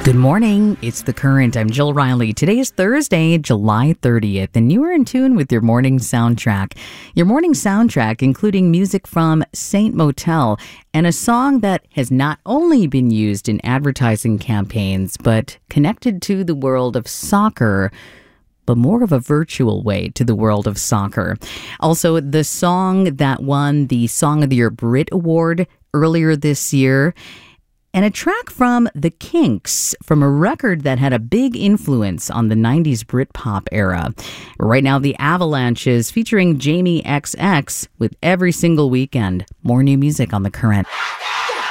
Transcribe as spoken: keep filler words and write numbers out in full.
Good morning. It's The Current. I'm Jill Riley. Today is Thursday, July thirtieth, and you are in tune with your morning soundtrack. Your morning soundtrack, including music from Saint Motel and a song that has not only been used in advertising campaigns, but connected to the world of soccer, but more of a virtual way to the world of soccer. Also, the song that won the Song of the Year Brit Award earlier this year, and a track from The Kinks from a record that had a big influence on the nineties Britpop era. Right now, The Avalanches featuring Jamie X X with Every Single Weekend. More new music on The Current.